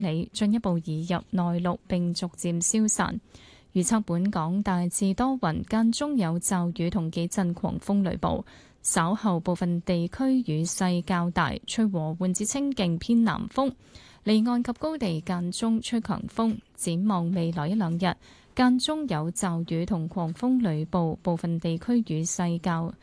里，進一步移入內陸並逐漸消散。預測本港大致多雲，間中有驟雨同幾陣狂風雷暴，稍後部分地區雨勢較大，吹和緩至清勁偏南風。離岸及高地間中吹強風。展望未來一兩日，間中有驟雨同狂風雷暴，部分地區雨勢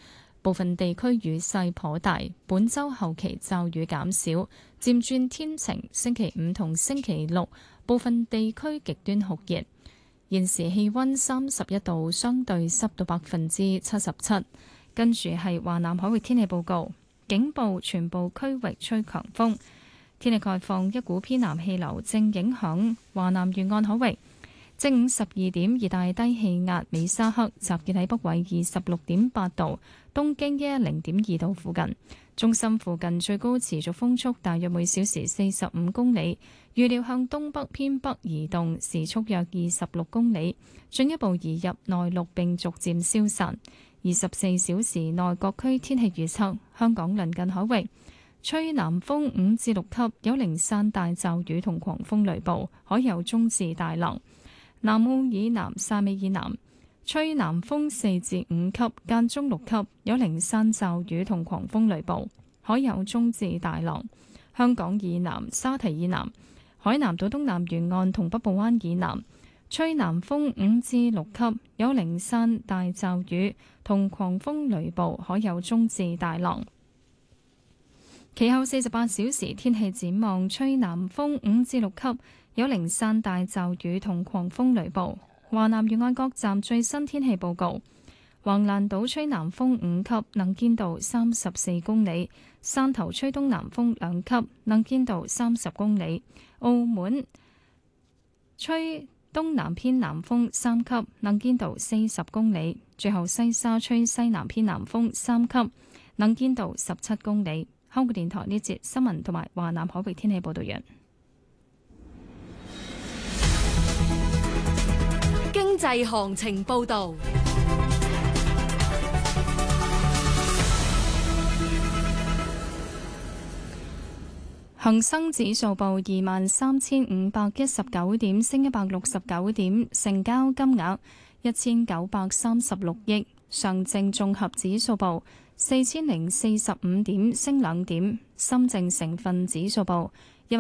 頗大。本週後期驟雨減少，漸轉天晴。星期五同星期六部分地區極端酷熱。現時氣溫31度，相對濕度77%。跟住係華南海域天氣報告，警報全部區域吹強風。天氣概況，一股偏南氣流正影響華南沿岸海域。正午12點，熱帶低氣壓美沙克集結喺北緯26.8度，東經110.2度附近。中心附近最高持續風速大約每小時45公里，預料向東北偏北移動，時速約26公里，進一步移入內陸並逐漸消散。24小時內各區天氣預測：香港鄰近海域吹南風5至6級，有零散大驟雨同狂風雷暴，海有中至大浪。南澳以南、汕尾以南吹南風4至5級，間中6級，有零散驟雨同狂風雷暴，海有中至大浪。香港以南、沙堤以南、海南島東南沿岸同北部灣以南吹南風5至6級，有零散大驟雨同狂風雷暴，海有中至大浪。其後48小時天氣展望，吹南風5至6級，有零散大驟雨同狂風雷暴。華南沿岸各站最新天氣報告：橫瀾島吹南風5級，能見度34公里；汕頭吹東南風2級，能見度30公里；澳門吹東南偏南風3級，能見度40公里；最後西沙吹西南偏南風3級，能見度17公里。香港電台呢節新聞同埋華南海域天氣報道完。 經濟行情報道。 恒生指數報23,519點，升169點，成交金額1936億。上證綜合指數報4045點，升2點。深證成分指數報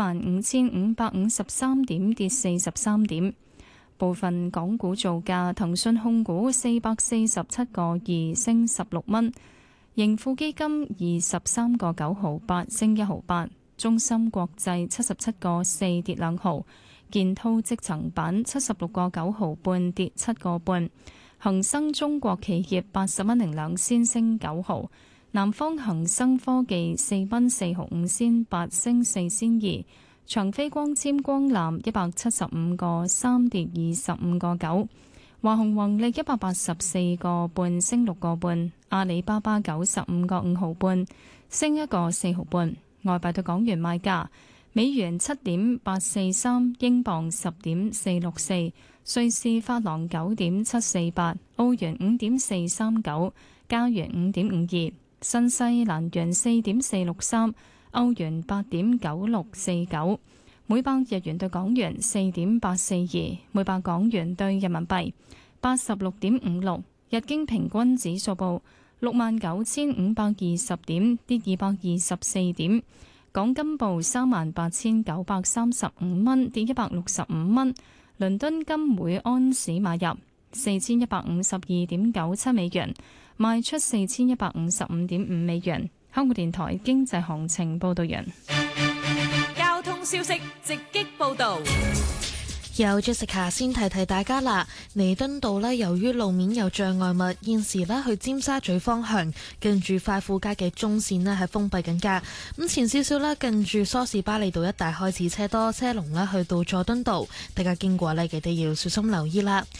15,553點，跌43點。部分港股造價：騰訊控股447個2，升16蚊；盈富基金23個9毫8，升1毫8；中芯國際77個4，跌2毫；建滔積層板76個9毫半，跌7個半；恒生中國企業80蚊02仙，升9毫；南方恒生科技4蚊4毫5仙8，升4仙2；長飛光纖光纜175個3，跌25個9；華虹宏力184個半，升6個半；阿里巴巴95個5毫半，升1個4毫半。外幣對港元賣價：美元7.843，英鎊10.464，瑞士法郎9.748，澳元5.439，加元5.52，新西蘭元4.463，歐元8.9649，每百日元對港元4.842，每百港元對人民幣86.56。日經平均指數報69,520點，跌224點。港金報38,935蚊，跌165蚊。倫敦金每安士買入4152.97美元，賣出4155.5美元。香港電台經濟行情報道完。 交通消息直擊報道。 有 Jessica 先提提大家啦，彌敦道呢，由於路面有障礙物，現時呢去尖沙咀方向近住快富街嘅中線呢係封閉緊㗎。咁前少少啦，近住梳士巴利道一帶開始車多，車龍呢去到佐敦道，大家經過呢記得要小心留意啦。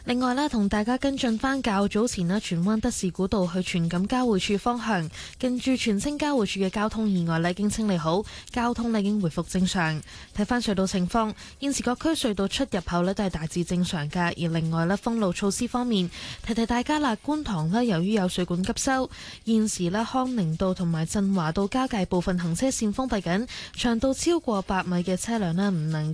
另外咧，同大家跟進翻較早前咧，荃灣德士古道去荃錦交匯處方向，近住荃青交匯處嘅交通意外咧已經清理好，交通咧已經回復正常。睇翻隧道情況，現時各區隧道出入口咧都係大致正常㗎。而另外咧，封路措施方面，提提大家啦，觀塘咧由於有水管急修，現時咧康寧道同埋振華道交界部分行車線封閉緊，長度超過8米嘅車輛咧唔能